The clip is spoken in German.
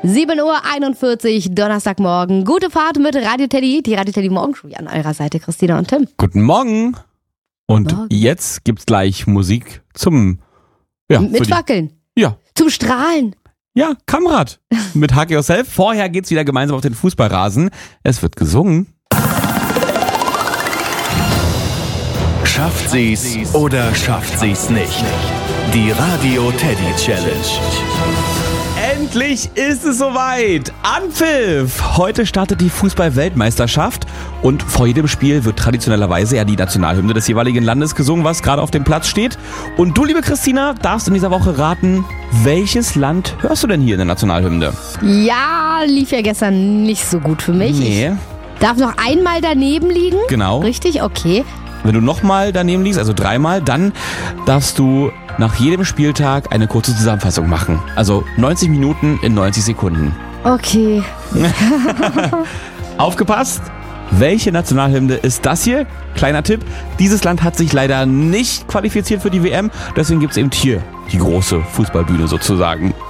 7:41 Uhr, Donnerstagmorgen. Gute Fahrt mit Radio Teddy. Die Radio Teddy Morgenshow an eurer Seite, Christina und Tim. Guten Morgen. Und jetzt gibt's gleich Musik zum... Ja, Mitwackeln. Ja. Zum Strahlen. Ja, Kamerad. Mit Hug Yourself. Vorher geht's wieder gemeinsam auf den Fußballrasen. Es wird gesungen. Schafft sie's oder schafft sie's nicht? Die Radio Teddy Challenge. Endlich ist es soweit. Anpfiff! Heute startet die Fußball-Weltmeisterschaft und vor jedem Spiel wird traditionellerweise ja die Nationalhymne des jeweiligen Landes gesungen, was gerade auf dem Platz steht. Und du, liebe Christina, darfst in dieser Woche raten, welches Land hörst du denn hier in der Nationalhymne? Ja, lief ja gestern nicht so gut für mich. Nee. Ich darf noch einmal daneben liegen? Genau. Richtig, okay. Wenn du nochmal daneben liegst, also 3-mal, dann darfst du nach jedem Spieltag eine kurze Zusammenfassung machen. Also 90 Minuten in 90 Sekunden. Okay. Aufgepasst! Welche Nationalhymne ist das hier? Kleiner Tipp, dieses Land hat sich leider nicht qualifiziert für die WM, deswegen gibt's eben hier die große Fußballbühne sozusagen.